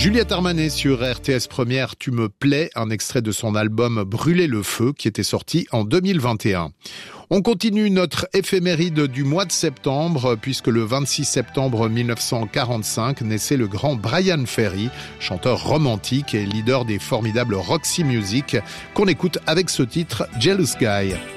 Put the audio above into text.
Juliette Armanet sur RTS Première, Tu me plais, un extrait de son album Brûler le feu qui était sorti en 2021. On continue notre éphéméride du mois de septembre puisque le 26 septembre 1945 naissait le grand Bryan Ferry, chanteur romantique et leader des formidables Roxy Music qu'on écoute avec ce titre Jealous Guy.